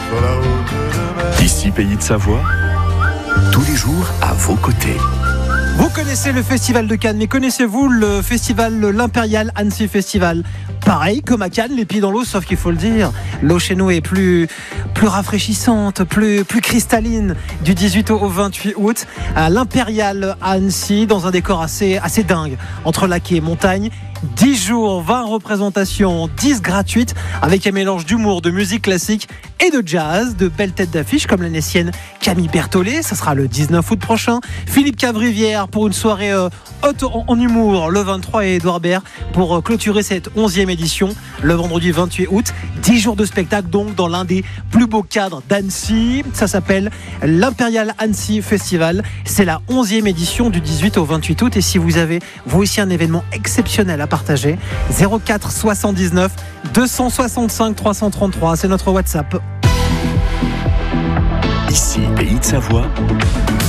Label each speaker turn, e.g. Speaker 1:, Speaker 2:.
Speaker 1: Ici Pays de Savoie, tous les jours à vos côtés.
Speaker 2: Vous connaissez le Festival de Cannes, mais connaissez-vous le festival, l'Impérial Annecy Festival ? Pareil, comme à Cannes, les pieds dans l'eau, sauf qu'il faut le dire, l'eau chez nous est plus rafraîchissante, plus cristalline, du 18 au 28 août, à l'Impérial à Annecy, dans un décor assez dingue, entre lac et montagne. 10 jours, 20 représentations, 10 gratuites, avec un mélange d'humour, de musique classique et de jazz, de belles têtes d'affiche comme l'Annécienne Camille Berthollet, ça sera le 19 août prochain, Philippe Cavrivière pour une soirée haute en humour le 23 et Édouard Baird pour clôturer cette 11e édition le vendredi 28 août. 10 jours de spectacle donc dans l'un des plus beaux cadres d'Annecy, ça s'appelle l'Impérial Annecy Festival, c'est la 11e édition du 18 au 28 août et si vous avez vous aussi un événement exceptionnel à partager, 04 79 265 333, c'est notre WhatsApp.
Speaker 1: Ici Pays de Savoie,